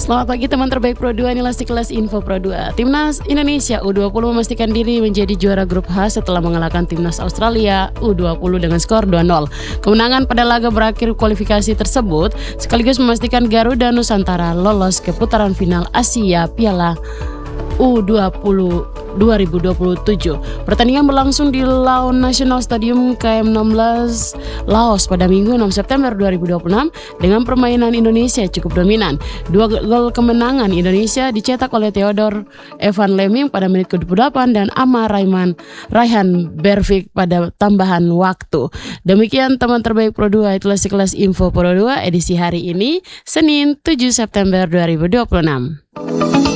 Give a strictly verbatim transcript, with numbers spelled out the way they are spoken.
Selamat pagi teman terbaik Pro dua, inilah sekilas info Pro dua. Timnas Indonesia U dua puluh memastikan diri menjadi juara grup H setelah mengalahkan Timnas Australia U dua puluh dengan skor dua nol. Kemenangan pada laga berakhir kualifikasi tersebut sekaligus memastikan Garuda Nusantara lolos ke putaran final Asia Piala U dua puluh dua ribu dua puluh tujuh. Pertandingan berlangsung di Laon National Stadium K M enam belas Laos pada Minggu enam September dua ribu dua puluh enam dengan permainan Indonesia cukup dominan. Dua gol kemenangan Indonesia dicetak oleh Theodor Evan Lemming pada menit ke dua puluh delapan dan Amar Raiman Raihan Bervik pada tambahan waktu. Demikian teman terbaik Pro dua, itulah sekelas info Pro dua edisi hari ini Senin tujuh September dua ribu dua puluh enam.